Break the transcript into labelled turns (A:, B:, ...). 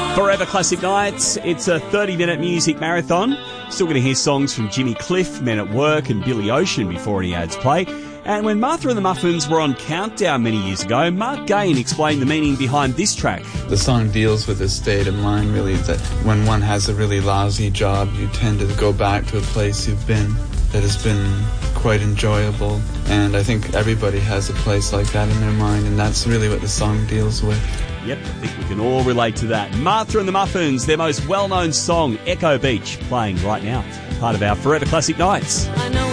A: Forever Classic Nights. It's a 30-minute music marathon. Still going to hear songs from Jimmy Cliff, Men at Work and Billy Ocean before any ads play. And when Martha and the Muffins were on Countdown many years ago, Mark Gain explained the meaning behind this track.
B: The song deals with a state of mind, really, that when one has a really lousy job, you tend to go back to a place you've been that has been quite enjoyable. And I think everybody has a place like that in their mind, and that's really what the song deals with.
A: Yep, I think we can all relate to that. Martha and the Muffins, their most well-known song, Echo Beach, playing right now. Part of our Forever Classic Nights.